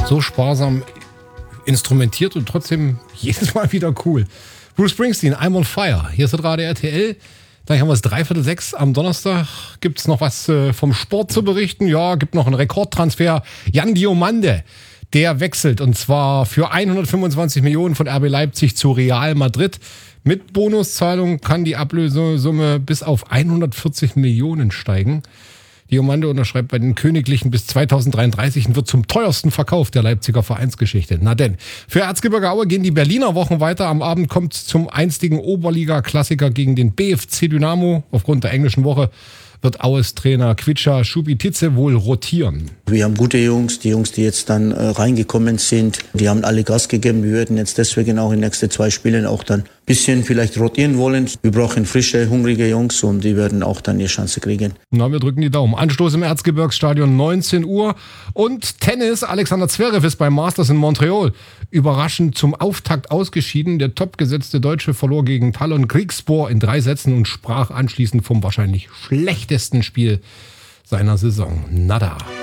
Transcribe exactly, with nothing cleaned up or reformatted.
so sparsam instrumentiert und trotzdem jedes Mal wieder cool. Bruce Springsteen, I'm on Fire. Hier ist das Radio R T L. Gleich haben wir es dreiviertel sechs am Donnerstag. Gibt es noch was äh, vom Sport zu berichten? Ja, gibt noch einen Rekordtransfer. Jan Diomande, der wechselt und zwar für hundertfünfundzwanzig Millionen von R B Leipzig zu Real Madrid. Mit Bonuszahlung kann die Ablösesumme bis auf hundertvierzig Millionen steigen. Diomande unterschreibt bei den Königlichen bis zweitausenddreiunddreißig und wird zum teuersten Verkauf der Leipziger Vereinsgeschichte. Na denn, für Erzgebirge Aue gehen die Berliner Wochen weiter. Am Abend kommt es zum einstigen Oberliga-Klassiker gegen den B F C Dynamo. Aufgrund der englischen Woche wird Aues Trainer Kvicha Schubitice wohl rotieren. Wir haben gute Jungs, die Jungs, die jetzt dann äh, reingekommen sind, die haben alle Gas gegeben. Wir werden jetzt deswegen auch in den nächsten zwei Spielen auch dann ein bisschen vielleicht rotieren wollen. Wir brauchen frische, hungrige Jungs und die werden auch dann ihre Chance kriegen. Na, wir drücken die Daumen. Anstoß im Erzgebirgsstadion neunzehn Uhr. Und Tennis, Alexander Zverev ist beim Masters in Montreal überraschend zum Auftakt ausgeschieden. Der topgesetzte Deutsche verlor gegen Talon Griekspoor in drei Sätzen und sprach anschließend vom wahrscheinlich schlechtesten Spiel seiner Saison. Nada.